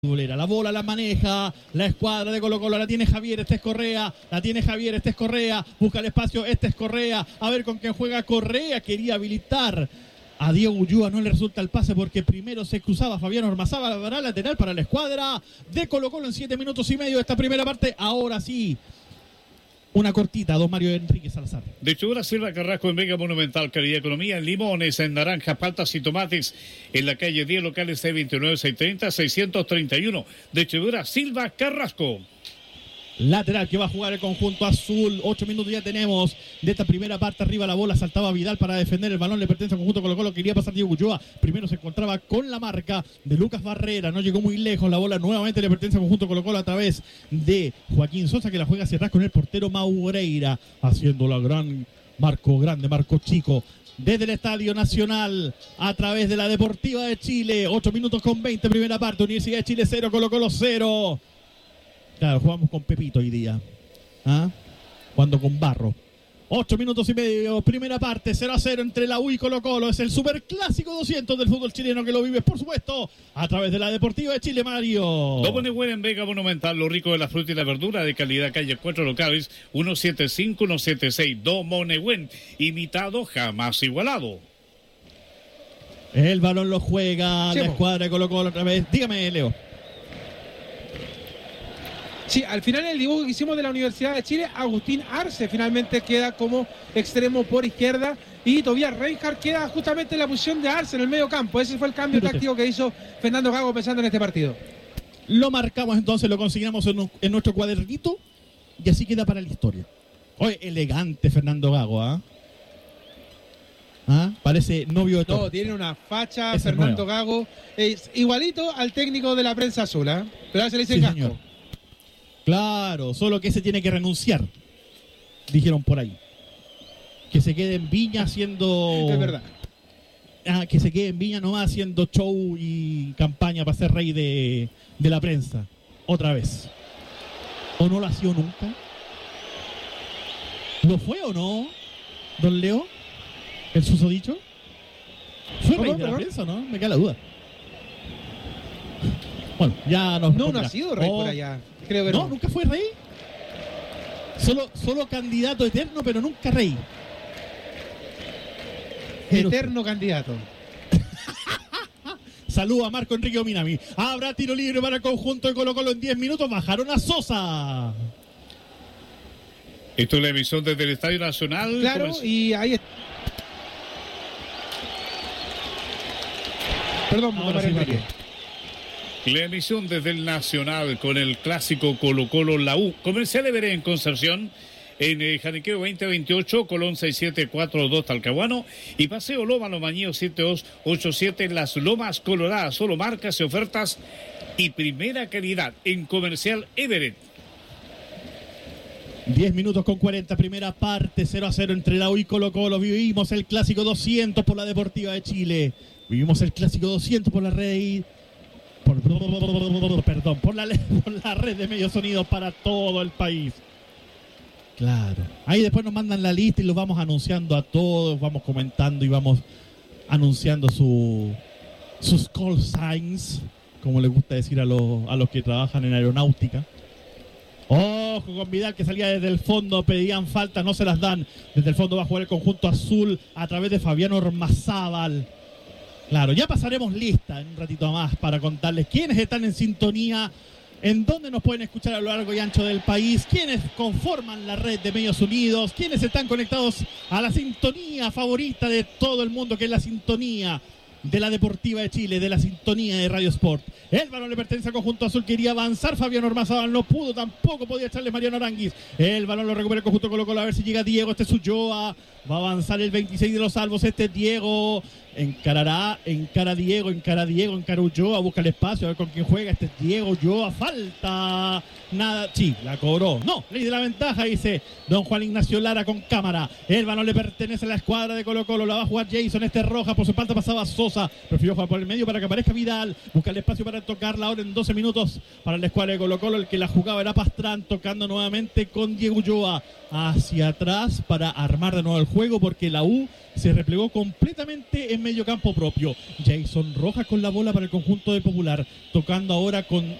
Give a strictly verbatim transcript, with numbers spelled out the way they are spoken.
La bola la maneja la escuadra de Colo Colo, la tiene Javier, este es Correa, la tiene Javier, este es Correa, busca el espacio, este es Correa, a ver con quién juega Correa, quería habilitar a Diego Ulloa, no le resulta el pase porque primero se cruzaba Fabián Ormazábal, dará lateral para la escuadra de Colo Colo en siete minutos y medio de esta primera parte. Ahora sí, una cortita, don Mario Enrique Salazar. Distribuidora Silva Carrasco en Vega Monumental, calidad economía en limones, en naranjas, paltas y tomates, en la calle diez, locales C veintinueve seiscientos treinta seiscientos treinta y uno. Distribuidora Silva Carrasco. Lateral que va a jugar el conjunto azul. Ocho minutos ya tenemos de esta primera parte. Arriba la bola, saltaba Vidal para defender el balón, le pertenece al conjunto Colo Colo. Quería pasar Diego Ulloa, primero se encontraba con la marca de Lucas Barrera, no llegó muy lejos. La bola nuevamente le pertenece al conjunto Colo Colo a través de Joaquín Sosa, que la juega hacia atrás con el portero Maureira, haciendo la gran marco grande, marco chico desde el Estadio Nacional a través de la Deportiva de Chile. Ocho minutos con veinte, primera parte. Universidad de Chile cero, Colo Colo cero. Claro, jugamos con Pepito hoy día. ¿Ah? Jugando con Barro. Ocho minutos y medio, primera parte, cero a cero entre la U y Colo Colo. Es el superclásico doscientos del fútbol chileno que lo vives, por supuesto, a través de la Deportiva de Chile, Mario. Doble Buen en Vega Monumental, lo rico de la fruta y la verdura de calidad, calle cuatro locales, ciento setenta y cinco, ciento setenta y seis. Domone Buen, imitado, jamás igualado. El balón lo juega Chemo. la escuadra de Colo Colo otra vez. Dígame, Leo. Sí, al final el dibujo que hicimos de la Universidad de Chile, Agustín Arce finalmente queda como extremo por izquierda y Tobias Reinhardt queda justamente en la posición de Arce en el medio campo. Ese fue el cambio táctico que hizo Fernando Gago pensando en este partido. Lo marcamos entonces, lo consignamos en, un, en nuestro cuadernito y así queda para la historia. Oye, elegante Fernando Gago, ¿ah? ¿Ah? Parece novio de todo. No, tiene una facha Ese Fernando nuevo. Gago, es igualito al técnico de la prensa azul, ¿eh? Pero ahora se le dice Sí, Gasco. señor. Claro, solo que ese tiene que renunciar, dijeron por ahí. Que se quede en Viña haciendo... Es verdad. Ah, que se quede en Viña nomás haciendo show y campaña para ser rey de, de la prensa. Otra vez. ¿O no lo ha sido nunca? ¿Lo fue o no, don Leo? ¿El susodicho? ¿Fue ¿Cómo, rey de la perdón? prensa o no? Me queda la duda. Bueno, ya nos... No, no ha sido rey Oh, por allá. Creo que no, no. nunca fue rey. Solo, solo candidato eterno, pero nunca rey. Eterno candidato. Saludo a Marco Enrique Ominami. Habrá tiro libre para el conjunto de Colo Colo en diez minutos. Bajaron a Sosa. Esto es la emisión desde el Estadio Nacional. Claro, Comenz- y ahí está. Perdón, Ahora Mario sí, Enrique. Mario. La emisión desde el Nacional con el clásico Colo Colo La U. Comercial Everett en Concepción, en eh, Janiqueo veinte veintiocho, Colón seis siete cuatro dos Talcahuano y Paseo Loma Lomañeo siete dos ocho siete en Las Lomas Coloradas. Solo marcas y ofertas y primera calidad en Comercial Everett. diez minutos con cuarenta, primera parte, cero a cero entre la U y Colo Colo. Vivimos el clásico doscientos por la Deportiva de Chile. Vivimos el clásico doscientos por la red... Por, perdón, por la, por la red de medios sonidos para todo el país. Claro. Ahí después nos mandan la lista y los vamos anunciando a todos, vamos comentando y vamos anunciando su, sus call signs, como les gusta decir a los, a los que trabajan en aeronáutica. Ojo con Vidal que salía desde el fondo, pedían falta, no se las dan. Desde el fondo va a jugar el conjunto azul a través de Fabián Ormazábal. Claro, ya pasaremos lista en un ratito más para contarles quiénes están en sintonía, en dónde nos pueden escuchar a lo largo y ancho del país, quiénes conforman la red de Medios Unidos, quiénes están conectados a la sintonía favorita de todo el mundo, que es la sintonía de la Deportiva de Chile, de la sintonía de Radio Sport. El balón le pertenece al conjunto azul, quería avanzar Fabián Ormazábal, no pudo, tampoco podía echarle Mariano Aranguis. El balón lo recupera el conjunto Colo Colo, a ver si llega Diego, este es Ulloa, va a avanzar el veintiséis de los salvos, este es Diego, encarará, encara Diego, encara Diego, encara Ulloa, busca el espacio, a ver con quién juega, este es Diego, Ulloa, falta, nada, sí, la cobró, no, ley de la ventaja, dice don Juan Ignacio Lara con cámara. El balón le pertenece a la escuadra de Colo Colo, la va a jugar Jason, este es Roja, por su parte pasaba Sosa, prefirió jugar por el medio para que aparezca Vidal, busca el espacio para tocarla ahora en doce minutos para la escuadra de Colo Colo. El que la jugaba era Pastrán, tocando nuevamente con Diego Ulloa hacia atrás para armar de nuevo el juego porque la U se replegó completamente en medio campo propio. Jason Rojas con la bola para el conjunto de Popular, tocando ahora con